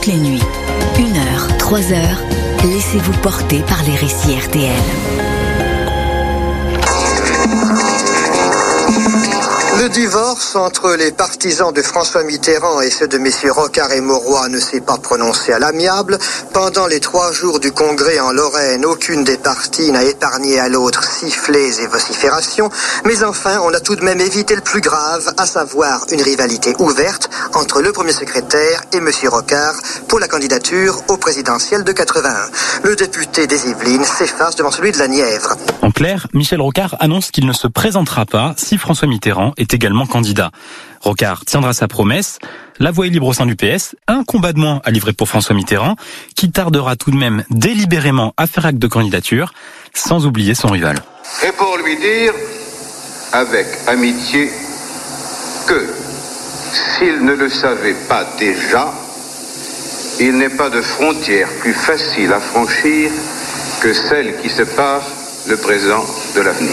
toutes les nuits. 1h, 3h, laissez-vous porter par les récits RTL. Le divorce entre les partisans de François Mitterrand et ceux de messieurs Rocard et Mauroy ne s'est pas prononcé à l'amiable. Pendant les 3 jours du congrès en Lorraine, aucune des parties n'a épargné à l'autre sifflets et vociférations. Mais enfin, on a tout de même évité le plus grave, à savoir une rivalité ouverte entre le premier secrétaire et monsieur Rocard pour la candidature au présidentiel de 81. Le député des Yvelines s'efface devant celui de la Nièvre. En clair, Michel Rocard annonce qu'il ne se présentera pas si François Mitterrand est également candidat. Rocard tiendra sa promesse. La voie est libre au sein du PS. Un combat de moins à livrer pour François Mitterrand, qui tardera tout de même délibérément à faire acte de candidature, sans oublier son rival. Et pour lui dire, avec amitié, que s'il ne le savait pas déjà, il n'est pas de frontière plus facile à franchir que celle qui sépare le présent de l'avenir.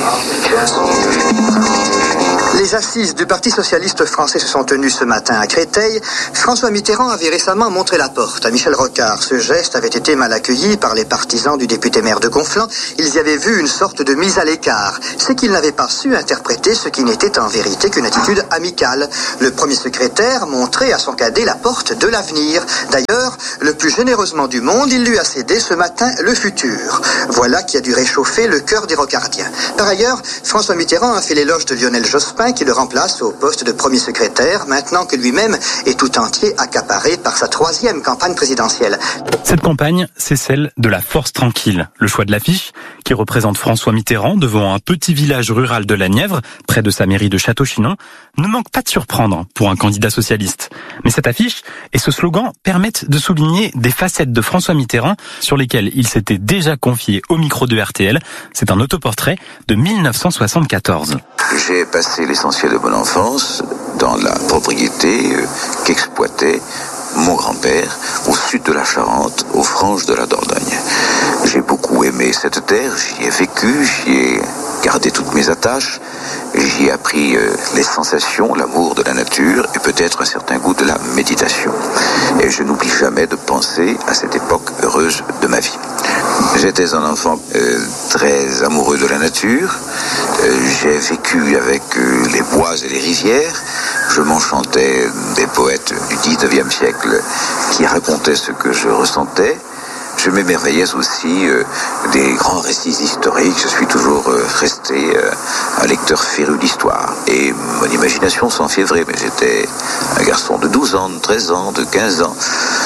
Les assises du Parti socialiste français se sont tenues ce matin à Créteil. François Mitterrand avait récemment montré la porte à Michel Rocard. Ce geste avait été mal accueilli par les partisans du député maire de Conflans. Ils y avaient vu une sorte de mise à l'écart. C'est qu'ils n'avaient pas su interpréter ce qui n'était en vérité qu'une attitude amicale. Le premier secrétaire montrait à son cadet la porte de l'avenir. D'ailleurs, le plus généreusement du monde, il lui a cédé ce matin le futur. Voilà qui a dû réchauffer le cœur des Rocardiens. Par ailleurs, François Mitterrand a fait l'éloge de Lionel Jospin, qui le remplace au poste de premier secrétaire, maintenant que lui-même est tout entier accaparé par sa 3e campagne présidentielle. Cette campagne, c'est celle de la force tranquille. Le choix de l'affiche, qui représente François Mitterrand devant un petit village rural de la Nièvre, près de sa mairie de Château-Chinon, ne manque pas de surprendre pour un candidat socialiste. Mais cette affiche et ce slogan permettent de souligner des facettes de François Mitterrand sur lesquelles il s'était déjà confié au micro de RTL. C'est un autoportrait de 1974. J'ai passé l'essentiel de mon enfance dans la propriété qu'exploitait mon grand-père au sud de la Charente, aux franges de la Dordogne. J'ai beaucoup aimé cette terre, j'y ai vécu, j'y ai gardé toutes mes attaches, j'y ai appris les sensations, l'amour de la nature et peut-être un certain goût de la méditation. Et je n'oublie jamais de penser à cette époque heureuse de ma vie. J'étais un enfant très amoureux de la nature. J'ai vécu avec les bois et les rivières. Je m'enchantais des poètes du 19e siècle qui racontaient ce que je ressentais. Je m'émerveillais aussi des grands récits historiques. Je suis toujours resté un lecteur féru d'histoire. Et mon imagination s'enfiévrait. Mais j'étais un garçon de 12 ans, de 13 ans, de 15 ans.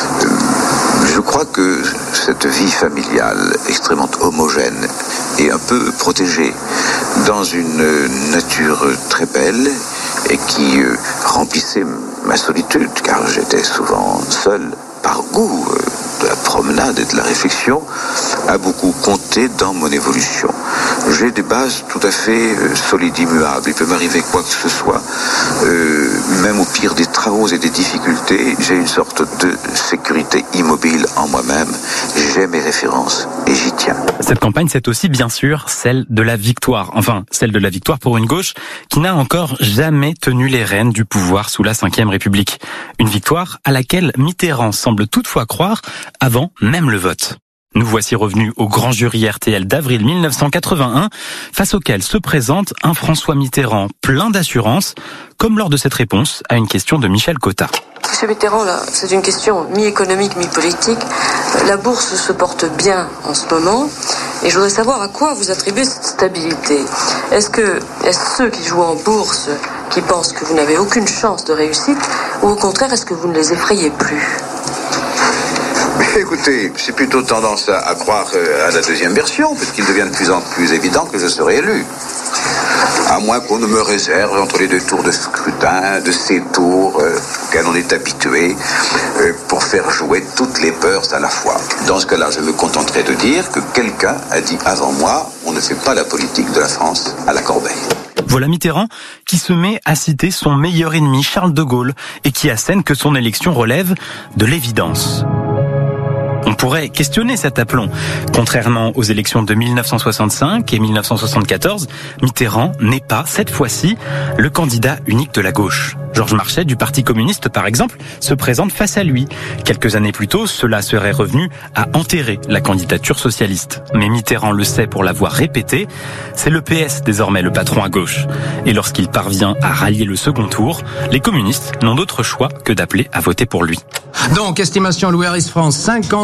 Je crois que cette vie familiale extrêmement homogène et un peu protégée dans une nature très belle et qui remplissait ma solitude, car j'étais souvent seul par goût de la promenade et de la réflexion, a beaucoup compté dans mon évolution. J'ai des bases tout à fait solides, immuables. Il peut m'arriver quoi que ce soit, même au pire des travaux et des difficultés, j'ai une sorte de sécurité immobile en moi-même. J'ai mes références et j'y tiens. Cette campagne, c'est aussi bien sûr celle de la victoire. Enfin, celle de la victoire pour une gauche qui n'a encore jamais tenu les rênes du pouvoir sous la Ve République. Une victoire à laquelle Mitterrand semble toutefois croire avant même le vote. Nous voici revenus au grand jury RTL d'avril 1981, face auquel se présente un François Mitterrand plein d'assurance, comme lors de cette réponse à une question de Michel Cotta. Monsieur Mitterrand, là, c'est une question mi-économique, mi-politique. La bourse se porte bien en ce moment, et je voudrais savoir à quoi vous attribuez cette stabilité. Est-ce ceux qui jouent en bourse qui pensent que vous n'avez aucune chance de réussite, ou au contraire, est-ce que vous ne les effrayez plus ? Écoutez, j'ai plutôt tendance à croire à la deuxième version, puisqu'il devient de plus en plus évident que je serai élu. À moins qu'on ne me réserve entre les 2 tours de scrutin, de ces tours auxquels on est habitué, pour faire jouer toutes les peurs à la fois. Dans ce cas-là, je me contenterai de dire que quelqu'un a dit avant moi, on ne fait pas la politique de la France à la corbeille. Voilà Mitterrand qui se met à citer son meilleur ennemi, Charles de Gaulle, et qui assène que son élection relève de l'évidence. On pourrait questionner cet aplomb. Contrairement aux élections de 1965 et 1974, Mitterrand n'est pas, cette fois-ci, le candidat unique de la gauche. Georges Marchais du Parti communiste, par exemple, se présente face à lui. Quelques années plus tôt, cela serait revenu à enterrer la candidature socialiste. Mais Mitterrand le sait pour l'avoir répété, c'est le PS désormais le patron à gauche. Et lorsqu'il parvient à rallier le second tour, les communistes n'ont d'autre choix que d'appeler à voter pour lui. Donc, estimation Louis Harris France,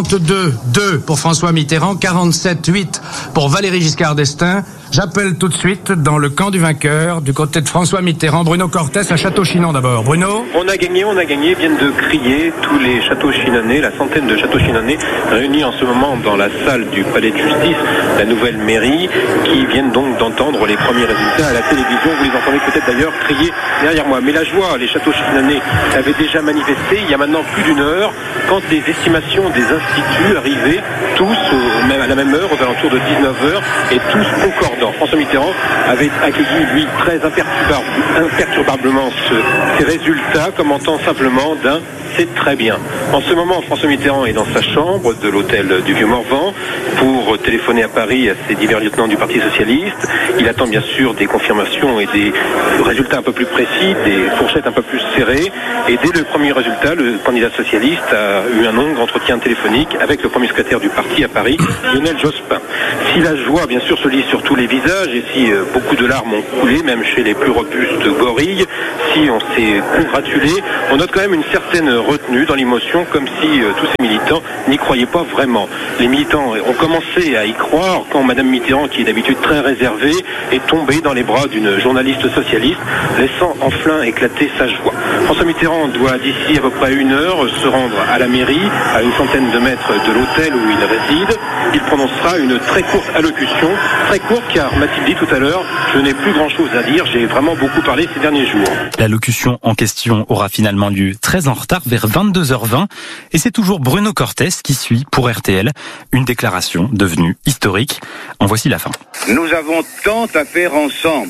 52,2 pour François Mitterrand, 47,8 pour Valéry Giscard d'Estaing. J'appelle tout de suite dans le camp du vainqueur, du côté de François Mitterrand, Bruno Cortès à Château-Chinon d'abord. Bruno ? On a gagné, viennent de crier tous les châteaux chinonnais, la centaine de châteaux chinonnais réunis en ce moment dans la salle du palais de justice, la nouvelle mairie, qui viennent donc d'entendre les premiers résultats à la télévision. Vous les entendez peut-être d'ailleurs crier derrière moi. Mais la joie, les châteaux chinonnais avaient déjà manifesté il y a maintenant plus d'une heure, quand les estimations des instituts arrivaient tous à la même heure, aux alentours de 19h, et tous concordants. François Mitterrand avait accueilli, lui, très imperturbablement ces résultats, commentant simplement d'un « c'est très bien ». En ce moment, François Mitterrand est dans sa chambre de l'hôtel du Vieux-Morvan pour téléphoner à Paris à ses divers lieutenants du Parti socialiste. Il attend bien sûr des confirmations et des résultats un peu plus précis, des fourchettes un peu plus serrées. Et dès le premier résultat, le candidat socialiste a eu un long entretien téléphonique avec le premier secrétaire du parti à Paris, Lionel Jospin. Si la joie, bien sûr, se lit sur tous les visages et si beaucoup de larmes ont coulé, même chez les plus robustes gorilles, si on s'est congratulé, on note quand même une certaine retenue dans l'émotion, comme si tous ces militants n'y croyaient pas vraiment. Les militants ont commencé à y croire quand Madame Mitterrand, qui est d'habitude très réservée, est tombée dans les bras d'une journaliste socialiste, laissant enfin éclater sa joie. François Mitterrand doit d'ici à peu près 1 heure se rendre à la mairie, à une centaine de mètres de l'hôtel où il réside. Il prononcera une très courte allocution, très courte car, m'a-t-il dit tout à l'heure, je n'ai plus grand-chose à dire, j'ai vraiment beaucoup parlé ces derniers jours. L'allocution en question aura finalement lieu très en retard, vers 22h20, et c'est toujours Bruno Cortès qui suit pour RTL une déclaration devenue historique. En voici la fin. Nous avons tant à faire ensemble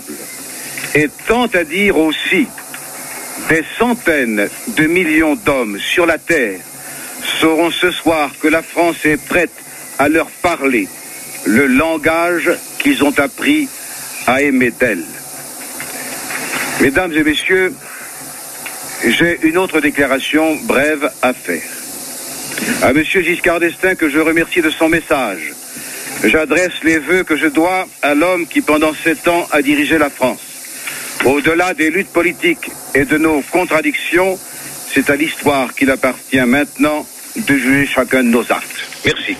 et tant à dire aussi. Des centaines de millions d'hommes sur la terre sauront ce soir que la France est prête à leur parler le langage qu'ils ont appris à aimer d'elle. Mesdames et messieurs, j'ai une autre déclaration brève à faire. À monsieur Giscard d'Estaing, que je remercie de son message, j'adresse les vœux que je dois à l'homme qui pendant 7 ans a dirigé la France. Au-delà des luttes politiques et de nos contradictions, c'est à l'histoire qu'il appartient maintenant de juger chacun de nos actes. Merci.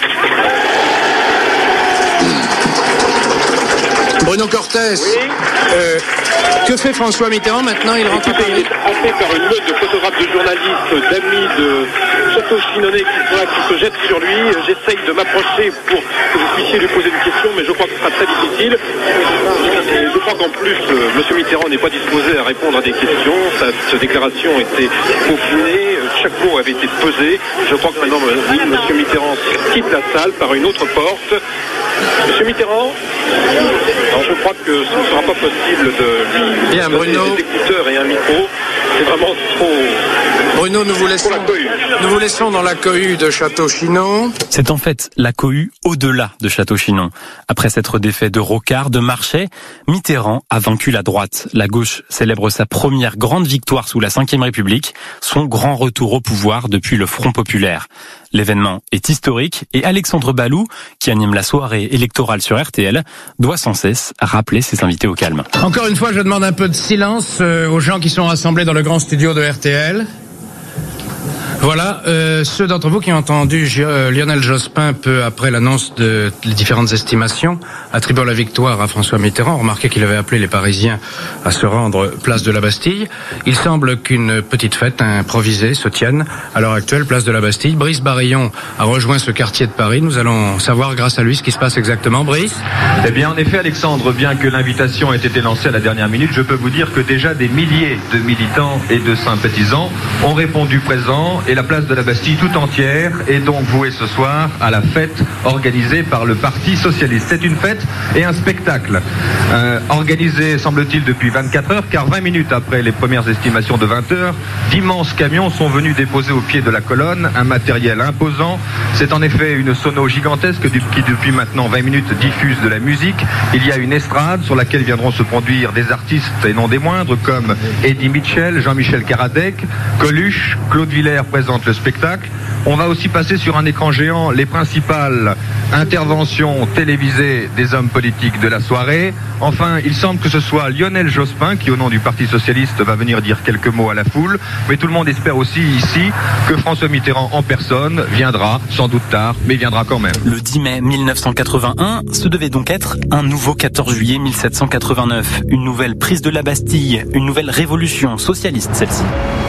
Bruno Cortès, oui. Que fait François Mitterrand maintenant? Il rentre à Paris. Il est frappé par une meute de photographes, de journalistes, d'amis de Château-Chinonnais qui sont là, qui se jettent sur lui. J'essaye de m'approcher pour que vous puissiez lui poser une question, mais je crois que ce sera très difficile. Et je crois qu'en plus, M. Mitterrand n'est pas disposé à répondre à des questions. Sa déclaration était peaufinée, chaque mot avait été pesé. Je crois que maintenant, M. Mitterrand quitte la salle par une autre porte. M. Mitterrand, alors je crois que ce ne sera pas possible de lui donner des écouteurs et un micro. C'est vraiment trop... Bruno, nous vous laissons dans la cohue de Château-Chinon. C'est en fait la cohue au-delà de Château-Chinon. Après s'être défait de Rocard, de Marchais, Mitterrand a vaincu la droite. La gauche célèbre sa première grande victoire sous la Ve République, son grand retour au pouvoir depuis le Front populaire. L'événement est historique et Alexandre Balou, qui anime la soirée électorale sur RTL, doit sans cesse rappeler ses invités au calme. Encore une fois, je demande un peu de silence aux gens qui sont rassemblés dans le grand studio de RTL. Voilà, ceux d'entre vous qui ont entendu Lionel Jospin peu après l'annonce de les différentes estimations attribuant la victoire à François Mitterrand, remarquez qu'il avait appelé les Parisiens à se rendre place de la Bastille. Il semble qu'une petite fête improvisée se tienne à l'heure actuelle place de la Bastille. Brice Barillon a rejoint ce quartier de Paris. Nous allons savoir grâce à lui ce qui se passe exactement. Brice ? Eh bien, en effet, Alexandre, bien que l'invitation ait été lancée à la dernière minute, je peux vous dire que déjà des milliers de militants et de sympathisants ont répondu présent et la place de la Bastille tout entière est donc vouée ce soir à la fête organisée par le Parti Socialiste. C'est une fête et un spectacle organisé, semble-t-il, depuis 24 heures, car 20 minutes après les premières estimations de 20 heures, d'immenses camions sont venus déposer au pied de la colonne un matériel imposant. C'est en effet une sono gigantesque qui depuis maintenant 20 minutes diffuse de la musique. Il y a une estrade sur laquelle viendront se produire des artistes et non des moindres comme Eddie Mitchell, Jean-Michel Karadec, Coluche, Claude Villers présente le spectacle. On va aussi passer sur un écran géant les principales interventions télévisées des hommes politiques de la soirée. Enfin, il semble que ce soit Lionel Jospin qui, au nom du Parti Socialiste, va venir dire quelques mots à la foule. Mais tout le monde espère aussi ici que François Mitterrand en personne viendra, sans doute tard, mais viendra quand même. Le 10 mai 1981, ce devait donc être un nouveau 14 juillet 1789. Une nouvelle prise de la Bastille, une nouvelle révolution socialiste celle-ci.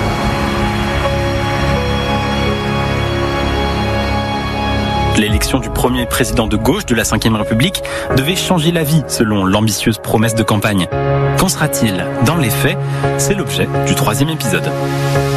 L'élection du premier président de gauche de la Ve République devait changer la vie, selon l'ambitieuse promesse de campagne. Qu'en sera-t-il dans les faits? C'est l'objet du 3e épisode.